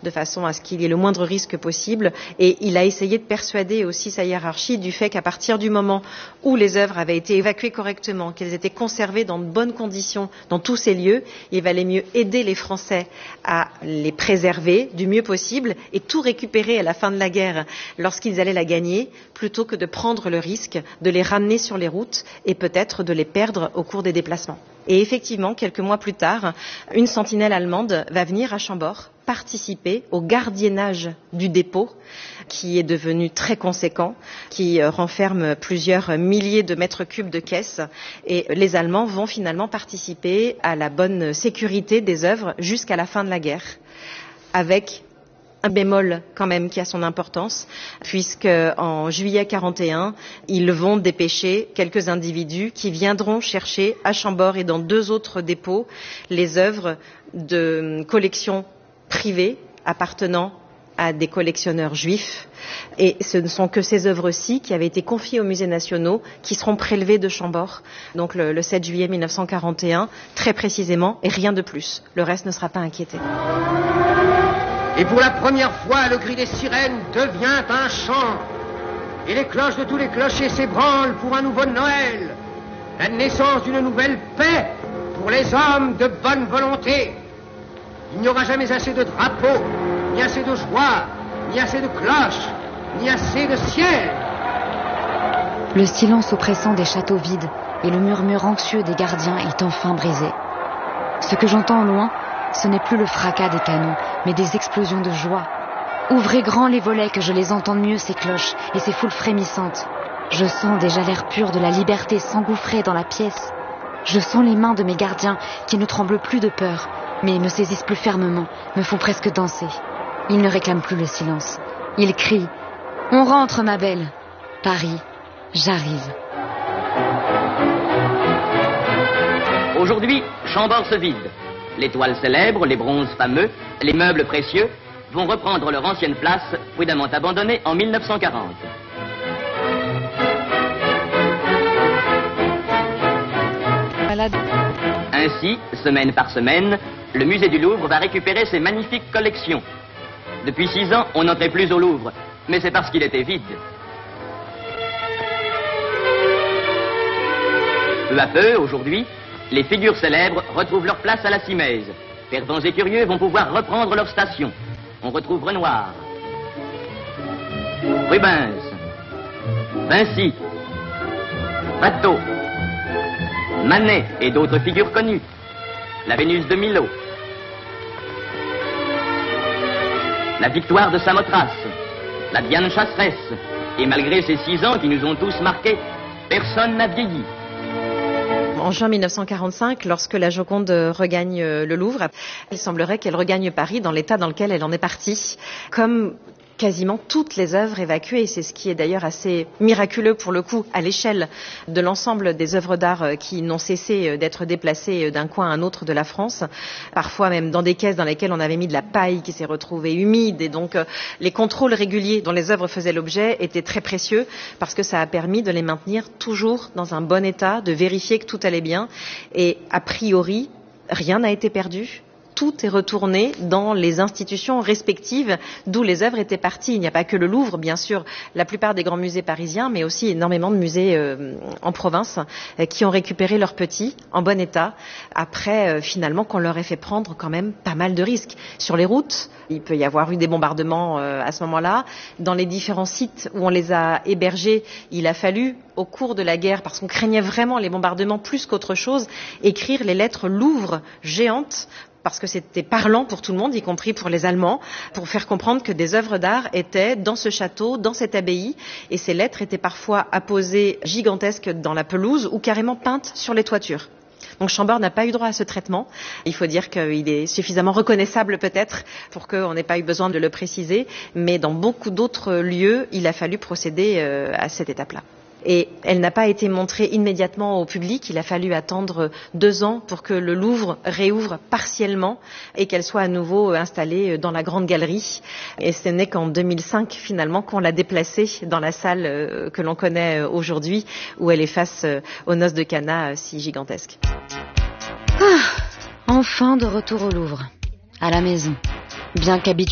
de façon à ce qu'il y ait le moindre risque possible. Et il a essayé de persuader aussi sa hiérarchie du fait qu'à partir du moment où les œuvres avaient été évacuées correctement, qu'elles étaient conservées dans de bonnes conditions dans tous ces lieux, il valait mieux aider les Français à les préserver du mieux possible et tout récupérer à la fin de la guerre lorsqu'ils allaient la gagner, plutôt que de prendre le risque de les ramener sur les routes et peut-être de les perdre au cours des déplacements. Et effectivement, quelques mois plus tard, une sentinelle allemande va venir à Chambord participer au gardiennage du dépôt, qui est devenu très conséquent, qui renferme plusieurs milliers de mètres cubes de caisses. Et les Allemands vont finalement participer à la bonne sécurité des œuvres jusqu'à la fin de la guerre, avec un bémol quand même qui a son importance, puisque en juillet 41, ils vont dépêcher quelques individus qui viendront chercher à Chambord et dans 2 autres dépôts les œuvres de collections privées appartenant à des collectionneurs juifs. Et ce ne sont que ces œuvres-ci qui avaient été confiées aux musées nationaux qui seront prélevées de Chambord, donc le 7 juillet 1941, très précisément, et rien de plus. Le reste ne sera pas inquiété. Et pour la première fois, le cri des sirènes devient un chant. Et les cloches de tous les clochers s'ébranlent pour un nouveau Noël. La naissance d'une nouvelle paix pour les hommes de bonne volonté. Il n'y aura jamais assez de drapeaux, ni assez de joie, ni assez de cloches, ni assez de ciel. Le silence oppressant des châteaux vides et le murmure anxieux des gardiens est enfin brisé. Ce que j'entends au loin, ce n'est plus le fracas des canons, mais des explosions de joie. Ouvrez grand les volets que je les entende mieux, ces cloches et ces foules frémissantes. Je sens déjà l'air pur de la liberté s'engouffrer dans la pièce. Je sens les mains de mes gardiens qui ne tremblent plus de peur, mais me saisissent plus fermement, me font presque danser. Ils ne réclament plus le silence. Ils crient « On rentre, ma belle !» Paris, j'arrive. Aujourd'hui, Chambord se vide. Les toiles célèbres, les bronzes fameux, les meubles précieux vont reprendre leur ancienne place, prudemment abandonnée en 1940. Ainsi, semaine par semaine, le musée du Louvre va récupérer ses magnifiques collections. Depuis 6 ans, on n'entrait plus au Louvre, mais c'est parce qu'il était vide. Peu à peu, aujourd'hui, les figures célèbres retrouvent leur place à la Simèse. Perdants et curieux vont pouvoir reprendre leur station. On retrouve Renoir, Rubens, Vinci, Watteau, Manet et d'autres figures connues. La Vénus de Milo, la Victoire de Samothrace, la Diane chasseresse. Et malgré ces 6 ans qui nous ont tous marqués, personne n'a vieilli. En juin 1945, lorsque la Joconde regagne le Louvre, il semblerait qu'elle regagne Paris dans l'état dans lequel elle en est partie, comme quasiment toutes les œuvres évacuées. C'est ce qui est d'ailleurs assez miraculeux pour le coup à l'échelle de l'ensemble des œuvres d'art qui n'ont cessé d'être déplacées d'un coin à un autre de la France, parfois même dans des caisses dans lesquelles on avait mis de la paille qui s'est retrouvée humide, et donc les contrôles réguliers dont les œuvres faisaient l'objet étaient très précieux parce que ça a permis de les maintenir toujours dans un bon état, de vérifier que tout allait bien, et a priori rien n'a été perdu. Tout est retourné dans les institutions respectives d'où les œuvres étaient parties. Il n'y a pas que le Louvre, bien sûr, la plupart des grands musées parisiens, mais aussi énormément de musées en province qui ont récupéré leurs petits en bon état, après finalement qu'on leur ait fait prendre quand même pas mal de risques. Sur les routes, il peut y avoir eu des bombardements à ce moment-là. Dans les différents sites où on les a hébergés, il a fallu, au cours de la guerre, parce qu'on craignait vraiment les bombardements plus qu'autre chose, écrire les lettres Louvre géantes, parce que c'était parlant pour tout le monde, y compris pour les Allemands, pour faire comprendre que des œuvres d'art étaient dans ce château, dans cette abbaye, et ces lettres étaient parfois apposées gigantesques dans la pelouse ou carrément peintes sur les toitures. Donc Chambord n'a pas eu droit à ce traitement. Il faut dire qu'il est suffisamment reconnaissable peut-être pour qu'on n'ait pas eu besoin de le préciser, mais dans beaucoup d'autres lieux, il a fallu procéder à cette étape-là. Et elle n'a pas été montrée immédiatement au public. Il a fallu attendre 2 ans pour que le Louvre réouvre partiellement et qu'elle soit à nouveau installée dans la grande galerie. Et ce n'est qu'en 2005 finalement qu'on l'a déplacée dans la salle que l'on connaît aujourd'hui, où elle est face aux noces de Cana si gigantesques. Enfin de retour au Louvre, à la maison. Bien qu'habituée